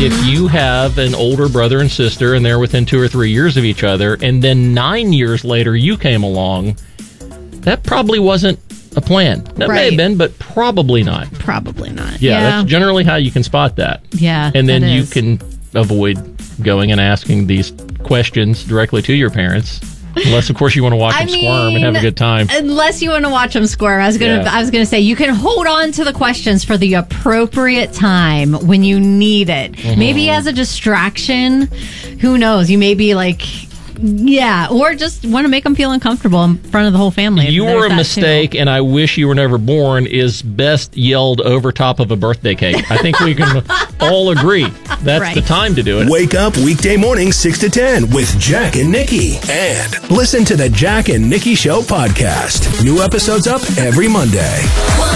if you have an older brother and sister and they're within 2 or 3 years of each other, and then 9 years later you came along, that probably wasn't a plan. That may have been, but probably not. Probably not. Yeah, that's generally how you can spot that. Yeah, and then you can avoid going and asking these questions directly to your parents. Unless, of course, you want to watch them squirm and have a good time. Unless you want to watch them squirm. I was gonna say you can hold on to the questions for the appropriate time when you need it. Mm-hmm. Maybe as a distraction. Who knows? You may be like, or just want to make them feel uncomfortable in front of the whole family. You were a mistake, and I wish you were never born is best yelled over top of a birthday cake. I think we can all agree that's the time to do it. Wake up weekday mornings 6 to 10 with Jack and Nikki. And listen to the Jack and Nikki Show podcast. New episodes up every Monday.